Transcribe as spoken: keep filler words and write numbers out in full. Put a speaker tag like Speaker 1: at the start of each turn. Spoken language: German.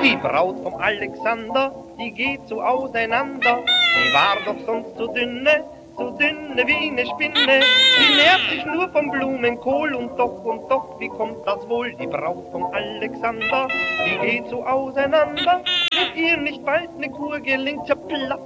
Speaker 1: Die Braut vom Alexander, die geht so auseinander. Die war doch sonst so dünne, so dünne wie eine Spinne. Die nährt sich nur vom Blumenkohl und doch und doch, wie kommt das wohl? Die Braut vom Alexander, die geht so auseinander. Wenn ihr nicht bald ne Kur gelingt, ja platt